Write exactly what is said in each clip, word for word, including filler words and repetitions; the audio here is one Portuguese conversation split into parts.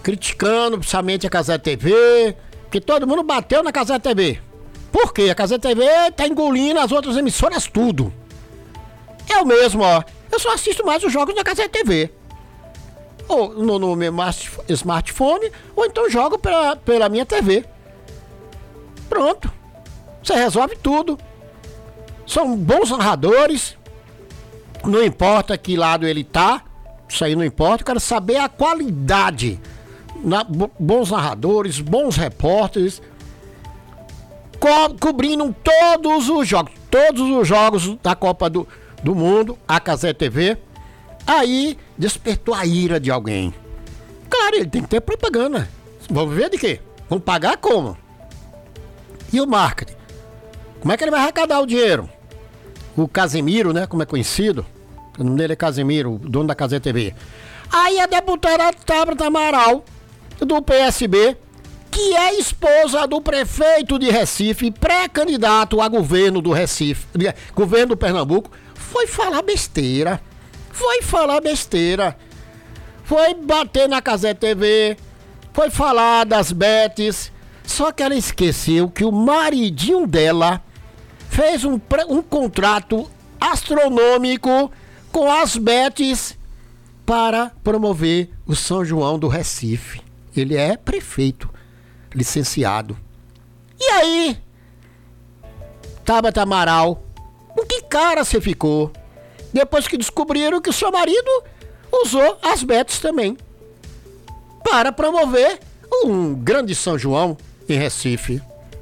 criticando principalmente a Cazé T V, que todo mundo bateu na Cazé T V. Por quê? A Cazé T V tá engolindo as outras emissoras tudo. Eu mesmo, ó, eu só assisto mais os jogos da Cazé T V. Ou no, no meu smartphone, ou então jogo pela, pela minha T V. Pronto. Você resolve tudo. São bons narradores. Não importa que lado ele tá. Isso aí não importa. Eu quero saber a qualidade. Na, bons narradores, bons repórteres. Co cobrindo todos os jogos. Todos os jogos da Copa do, do Mundo. A Cazé T V. Aí despertou a ira de alguém. Claro, ele tem que ter propaganda. Vamos ver de quê? Vamos pagar como? E o marketing? Como é que ele vai arrecadar o dinheiro? O Casemiro, né? Como é conhecido. O nome dele é Casemiro, o dono da Cazé T V. Aí a deputada Tabata Amaral, do P S B, que é esposa do prefeito de Recife, pré-candidato a governo do Recife, governo do Pernambuco, foi falar besteira. Foi falar besteira. Foi bater na Cazé T V. Foi falar das betes. Só que ela esqueceu que o maridinho dela fez um, um contrato astronômico com as betes para promover o São João do Recife. Ele é prefeito, licenciado. E aí, Tabata Amaral, com que cara você ficou? Depois que descobriram que o seu marido usou as betes também para promover um grande São João em Recife.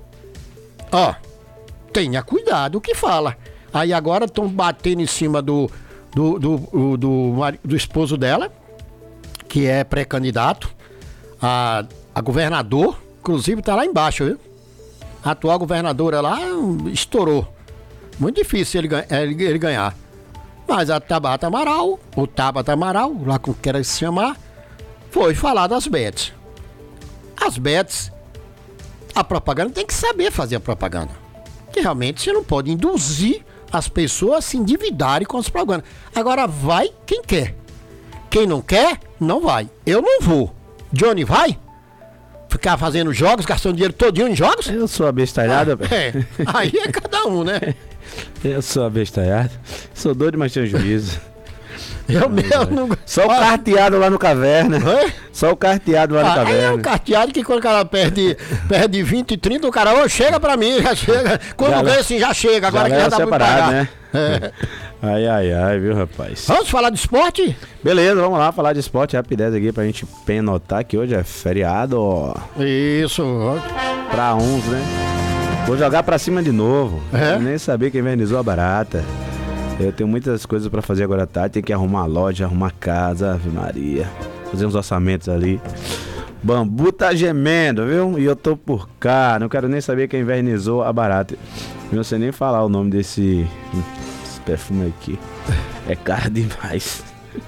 Ó, tenha cuidado o que fala. Aí agora estão batendo em cima do do, do, do, do, do esposo dela, que é pré-candidato a, a governador. Inclusive tá lá embaixo, viu? A atual governadora lá estourou. Muito difícil ele, ele, ele ganhar. Mas a Tabata Amaral, o Tabata Amaral, lá como queira se chamar, foi falar das betes. As betes, a propaganda tem que saber fazer a propaganda. Que realmente você não pode induzir as pessoas a se endividarem com as propagandas. Agora vai quem quer. Quem não quer, não vai. Eu não vou. Johnny vai? Ficar fazendo jogos, gastando dinheiro todinho em jogos? Eu sou abestalhado. Ah, é, aí é cada um, né? Eu sou abestalhado. Sou doido, mas tenho juízo. Eu mesmo não... Só o carteado lá no caverna. Oi? Só o carteado lá no ah, caverna. É um carteado que quando o cara perde, perde vinte, trinta, o cara, ô, chega pra mim, já chega. Quando já ganha assim, já chega, agora já que já dá pra pagar. Né? É. Ai, ai, ai, viu, rapaz? Vamos falar de esporte? Beleza, vamos lá falar de esporte rapidez aqui pra gente penotar que hoje é feriado, ó. Isso. Pra uns, né? Vou jogar pra cima de novo. É? Nem saber quem invernizou a barata. Eu tenho muitas coisas pra fazer agora à tarde. Tem que arrumar a loja, arrumar casa, Ave Maria. Fazer uns orçamentos ali. Bambu tá gemendo, viu? E eu tô por cá. Não quero nem saber quem invernizou a barata. Não sei nem falar o nome desse, esse perfume aqui. É caro demais.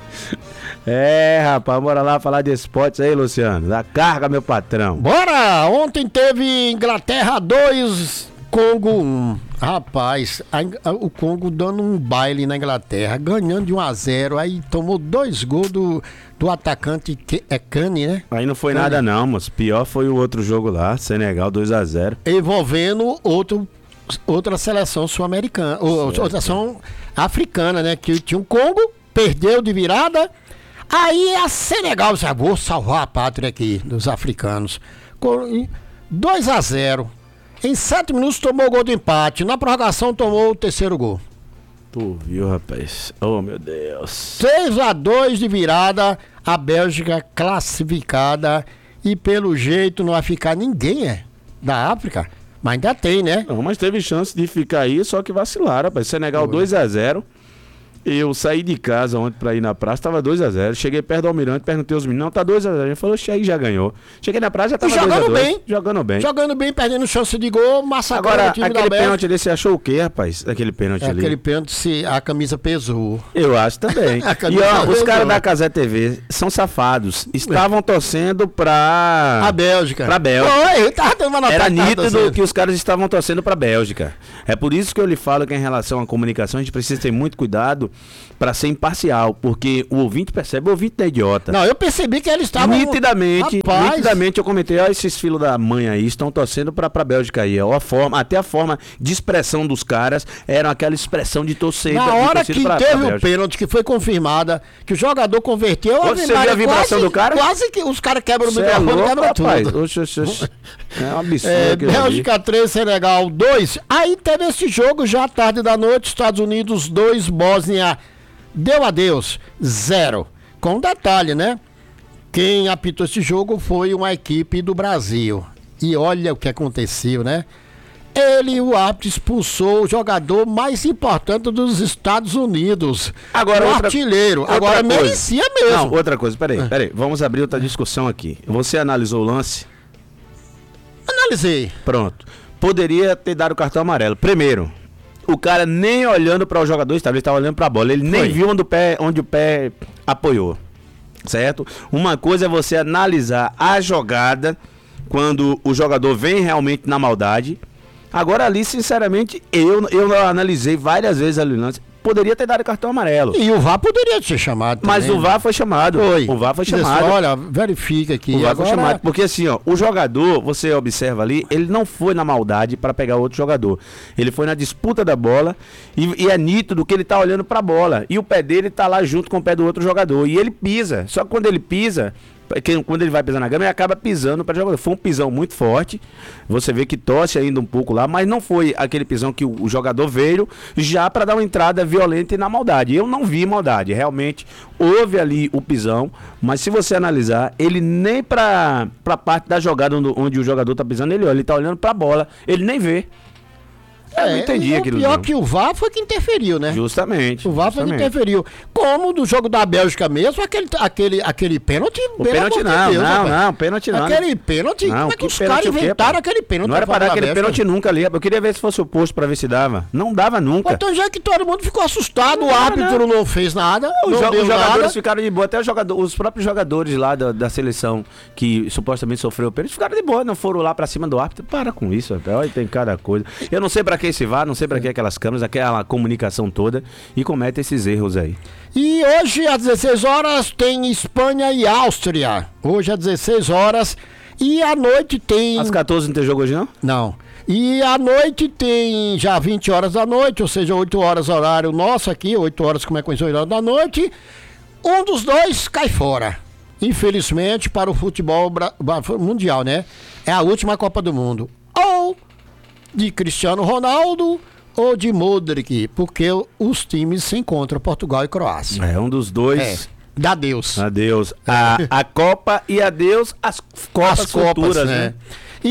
É, rapaz, bora lá falar de esportes aí, Luciano. Dá carga, meu patrão. Bora! Ontem teve Inglaterra dois, Congo um. Rapaz, a, a, o Congo dando um baile na Inglaterra, ganhando de um a zero, aí tomou dois gols do, do atacante que é Kane, né? Aí não foi Kane. nada não, moço. Pior foi o outro jogo lá, Senegal dois a zero. Envolvendo outro, outra seleção sul-americana, outra seleção africana, né? Que tinha um Congo, perdeu de virada. Aí a Senegal, já vou salvar a pátria aqui dos africanos. dois a zero. Em sete minutos tomou o gol do empate. Na prorrogação tomou o terceiro gol. Tu viu, rapaz? Oh, meu Deus. três a dois de virada. A Bélgica classificada. E pelo jeito não vai ficar ninguém, é? Da África. Mas ainda tem, né? Não, mas teve chance de ficar aí, só que vacilaram, rapaz. Senegal dois a zero. Eu saí de casa ontem pra ir na praça, tava dois a zero. Cheguei perto do Almirante, perguntei aos meninos, não, tá dois a zero. Ele falou, aí já ganhou. Cheguei na praça, já tava dois a dois. Jogando bem. Jogando bem. Jogando bem, perdendo chance de gol, massacrando Agora, o time aquele da pênalti ali, você achou o quê, rapaz? Aquele pênalti é, ali. Aquele pênalti, se a camisa pesou. Eu acho também. E ó, os caras da Cazé T V são safados. Estavam torcendo pra... A Bélgica. Pra Bélgica. Oi, eu tava dando uma Era nítido que os caras estavam torcendo pra Bélgica. É por isso que eu lhe falo que em relação à comunicação a gente precisa ter muito cuidado para ser imparcial, porque o ouvinte percebe, o ouvinte não é idiota. Não, eu percebi que eles estavam... Nitidamente, Rapaz. nitidamente eu comentei, ó, esses filhos da mãe aí estão torcendo pra, pra Bélgica aí, ó, a forma, até a forma de expressão dos caras era aquela expressão de torcer. Na de hora torcida que pra, teve pra o pênalti, que foi confirmada, que o jogador converteu... Você viu a vibração quase, do cara? Quase que os caras quebram o Cê é microfone, louco, quebram rapaz. tudo. Oxe, oxe, oxe. É um absurdo. É, aquilo ali. Bélgica três, Senegal dois. Aí teve esse jogo já à tarde da noite, Estados Unidos dois, Bósnia deu adeus, zero. Com um detalhe, né? Quem apitou esse jogo foi uma equipe do Brasil. E olha o que aconteceu, né? Ele, o árbitro, expulsou o jogador mais importante dos Estados Unidos. Agora, o outra- artilheiro. outra Agora coisa. merecia mesmo. Não, outra coisa, peraí, peraí. Vamos abrir outra discussão aqui. Você analisou o lance? Analisei. Pronto. Poderia ter dado o cartão amarelo. Primeiro, o cara nem olhando para o jogador estava, ele estava olhando para a bola. Ele nem Foi. viu onde o, pé, onde o pé apoiou. Certo? Uma coisa é você analisar a jogada quando o jogador vem realmente na maldade. Agora ali, sinceramente, eu, eu analisei várias vezes ali o lance. Poderia ter dado cartão amarelo. E o V A R poderia ser chamado Mas também, o V A R foi chamado. Foi. O V A R foi Disse, chamado. olha, verifica aqui. O V A R Agora, foi chamado. Porque assim, ó, o jogador, você observa ali, ele não foi na maldade pra pegar outro jogador. Ele foi na disputa da bola e, e é nítido que ele tá olhando pra bola. E o pé dele tá lá junto com o pé do outro jogador. E ele pisa. Só que quando ele pisa, que- quando ele vai pisar na grama, ele acaba pisando para jogador. Foi um pisão muito forte. Você vê que torce ainda um pouco lá, mas não foi aquele pisão que o, o jogador veio já para dar uma entrada violenta e na maldade. Eu não vi maldade. Realmente houve ali o pisão, mas se você analisar, ele nem para para parte da jogada onde, onde o jogador tá pisando, ele olha, ele tá olhando para a bola, ele nem vê. Eu não entendi e o aquilo. pior não. que o V A R foi que interferiu, né? Justamente. O V A R foi que justamente. interferiu. Como no jogo da Bélgica mesmo, aquele, aquele, aquele pênalti. O pelo pênalti amor de não, Deus, não, rapaz. não, pênalti não. Aquele pênalti, Não, como é que, que os caras pênalti o quê, inventaram pô? aquele pênalti? Não era pra para dar favor da aquele Bélgica? pênalti nunca ali. Eu queria ver se fosse o posto para ver se dava. Não dava nunca. Então já que todo mundo ficou assustado, Não, o árbitro não, não. fez nada, Os, não jo- deu os jogadores nada. ficaram de boa, até os, jogador, os próprios jogadores lá da, da seleção que supostamente sofreu o pênalti ficaram de boa, não foram lá pra cima do árbitro. Para com isso, rapaz. Olha, tem cada coisa. Eu não sei pra que esse V A R, não sei pra que aquelas câmeras, aquela comunicação toda e comete esses erros aí. E hoje às dezesseis horas tem Espanha e Áustria. Hoje às dezesseis horas. E à noite tem... Às quatorze não tem jogo hoje, não? Não. E à noite tem já vinte horas da noite, ou seja, oito horas horário nosso aqui, oito horas como é conhecido, oito horas da noite. Um dos dois cai fora. Infelizmente, para o futebol bra- mundial, né? É a última Copa do Mundo. Ou de Cristiano Ronaldo ou de Modric, porque os times se encontram, Portugal e Croácia. É, um dos É, dois. dá Deus. Adeus. A, a Copa e adeus as Copas, As Copas, futuras, né? né?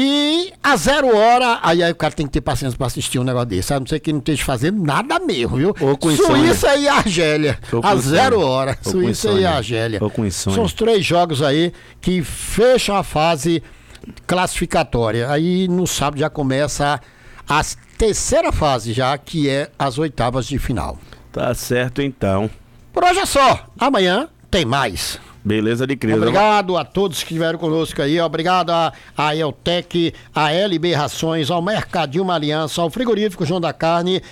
E a zero hora, aí, aí o cara tem que ter paciência pra assistir um negócio desse, sabe? Não sei que não esteja fazendo nada mesmo, viu? Ou com Suíça e Argélia, Ou com a insônia. zero hora, Ou com Suíça e insônia. Argélia. Ou com insônia. São os três jogos aí que fecham a fase classificatória. Aí no sábado já começa a, a terceira fase já, que é as oitavas de final. Tá certo, então. Por hoje é só, amanhã tem mais. Beleza de crise. Obrigado a todos que estiveram conosco aí. Obrigado a, a Eltec, a L B Rações, ao Mercadinho Uma Aliança, ao Frigorífico João da Carne,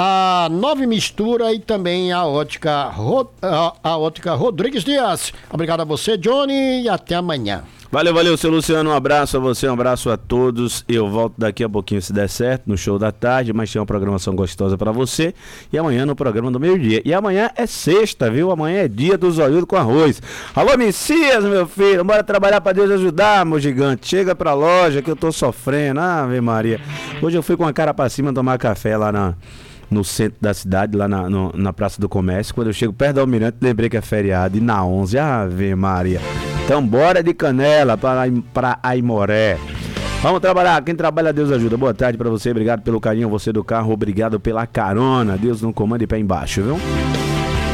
a Nove Mistura e também a ótica, Ro- a, a ótica Rodrigues Dias. Obrigado a você, Johnny, e até amanhã. Valeu, valeu, seu Luciano. Um abraço a você, um abraço a todos. Eu volto daqui a pouquinho, se der certo, no show da tarde, mas tem uma programação gostosa pra você. E amanhã no programa do meio-dia. E amanhã é sexta, viu? Amanhã é dia do zoiudo com arroz. Alô, Messias, meu filho. Bora trabalhar pra Deus ajudar, meu gigante. Chega pra loja que eu tô sofrendo. Ave Maria. Hoje eu fui com a cara pra cima tomar café lá na... no centro da cidade, lá na, no- na Praça do Comércio. Quando eu chego perto do Almirante, lembrei que é feriado. E na onze, Ave Maria. Então bora de Canela para, para Aimoré. Vamos trabalhar, quem trabalha Deus ajuda. Boa tarde pra você, obrigado pelo carinho, você do carro, obrigado pela carona. Deus no comando e pé embaixo, viu?